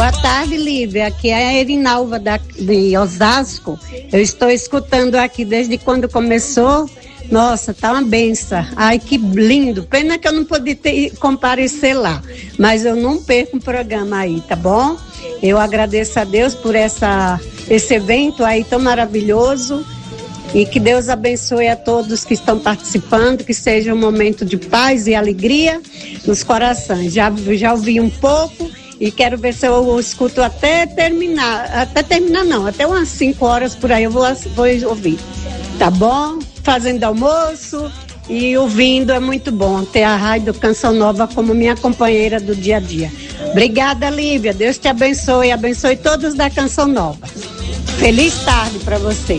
Boa tarde, Lívia. Aqui é a Erinalva de Osasco. Eu estou escutando aqui desde quando começou. Nossa, tá uma benção. Ai, que lindo. Pena que eu não pude comparecer lá. Mas eu não perco um programa aí, tá bom? Eu agradeço a Deus por esse evento aí tão maravilhoso. E que Deus abençoe a todos que estão participando, que seja um momento de paz e alegria nos corações. Já ouvi um pouco e quero ver se eu escuto até terminar. Até umas 5 horas por aí eu vou ouvir. Tá bom? Fazendo almoço e ouvindo, é muito bom ter a Rádio Canção Nova como minha companheira do dia a dia. Obrigada, Lívia. Deus te abençoe todos da Canção Nova. Feliz tarde para você.